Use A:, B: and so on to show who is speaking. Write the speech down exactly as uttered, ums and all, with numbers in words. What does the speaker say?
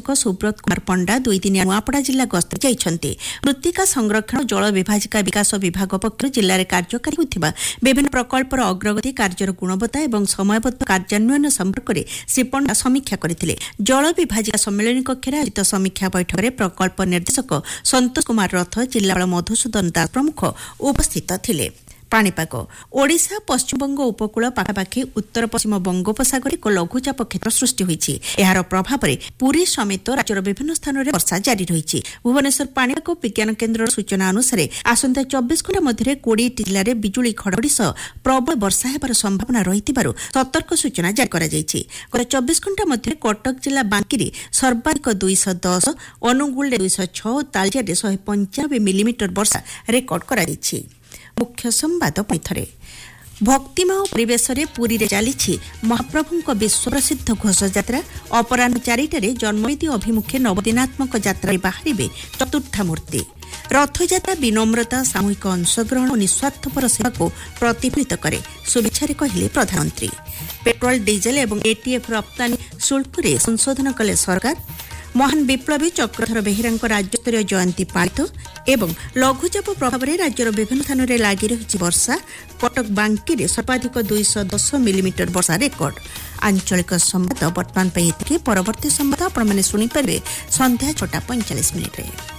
A: सुब्रत कुमार पंडा दुई दिन नुआपड़ा जिला गस्त जाइछन्ते। मृत्तिका संरक्षण और जल विभाजिका विकास विभाग पक्षर जिले में कार्यकारी होथिबा विभिन्न प्रकल्पर अग्रगति कार्यर गुणवत्ता एवं समयबद्ध कार्यान्वयन संपर्क में श्री पंडा समीक्षा करथिले। जल विभाजिका सम्मेलन कक्ष में आयोजित समीक्षा बैठक में प्रकल्प निर्देशक संतोष कुमार रथ, जिलापाल मधुसूदन दास प्रमुख उपस्थित थिले। पाणीपाग ओडिशा पश्चिमबंग उपकूल पाखापाखि उत्तर पश्चिम बंगोपसागर एक लघुचाप क्षेत्र सृष्टि होइछि। एहार प्रभाव में पुरी समेत राज्यर विभिन्न स्थान में वर्षा जारी रही। भुवनेश्वर पाणीपाग विज्ञान केन्द्र सूचना अनुसार आसंता चौबीस घंटा मध्य कोड़े जिले में बिजुली घड़घड़ी सह प्रबल वर्षा होबार संभावना रही सतर्क सूचना जारी करा जायछि। गत चौबीस घंटा मध्य कटक जिला बांकी सर्वाधिक दुईश दस, अनुगुल दुईश छह और तालचेर शहे पंचानबे मिलीमीटर वर्षा रेकर्ड करा जायछि। मुख्य संवाद पैथरे भक्तिमय परिवेश में पुरी रे चली महाप्रभु विश्व प्रसिद्ध घोषयात्रा। अपराह चारिटे जन्मवेदी अभिमुखे नवदिनात्मक यात्रा बाहर चतुर्थ मूर्ति। रथयात्रा विनम्रता, सामूहिक अंशग्रहण और निस्वार्थपर सेवा को प्रतिफलित करे, शुभेच्छा कहले प्रधानमंत्री। पेट्रोल, डीजेल और एटीएफ रप्तानी शुल्क में संशोधन कले सरकार। महान विप्लवी चक्रधर बेहेरा राज्यस्तरीय जयंती पालित एवं लघुचाप प्रभाव में राज्यर विभिन्न स्थान में लगी रही वर्षा। कटक बांकी में सर्वाधिक दुईश दस मिलीमीटर वर्षा रेकर्ड। आंचलिक संवाद बर्तमान परवर्ती संवाद आपण मैंने शुणिपारे संध्या छटा पैंचाश मिनिट्रे।